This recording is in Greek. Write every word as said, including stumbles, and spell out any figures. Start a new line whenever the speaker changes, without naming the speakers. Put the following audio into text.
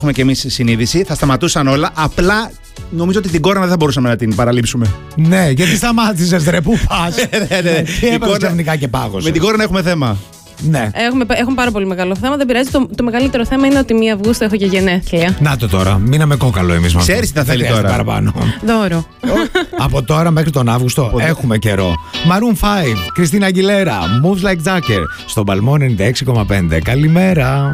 Έχουμε και εμείς συνείδηση, θα σταματούσαν όλα. Απλά νομίζω ότι την κόρονα δεν θα μπορούσαμε να την παραλείψουμε.
Ναι, γιατί σταμάτησες ρε, πού πας? Τι έπαιρνες ξαφνικά και πάγωσε?
Με την κόρονα έχουμε θέμα.
Ναι.
Έχουμε, έχουμε πάρα πολύ μεγάλο θέμα. Δεν πειράζει. Το, το μεγαλύτερο θέμα είναι ότι μία Αυγούστου έχω και γενέθλια.
Να το τώρα. Μείναμε κόκαλο εμείς.
Ξέρεις τι θα θέλει τώρα.
Παραπάνω.
Δώρο.
Από τώρα μέχρι τον Αύγουστο έχουμε καιρό. Maroon φάιβ, Κριστίνα Αγγιλέρα, Moves Like Jagger, στον Παλμό ενενήντα έξι κόμμα πέντε. Καλημέρα.